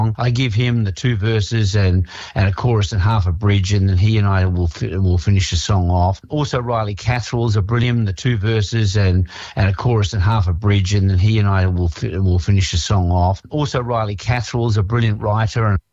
I give him the two verses and a chorus and half a bridge, and then he and I will finish the song off. Also, Riley Catherall's a brilliant, the two verses and a chorus and half a bridge, and then he and I will finish the song off. Also, Riley Catherall's a brilliant writer and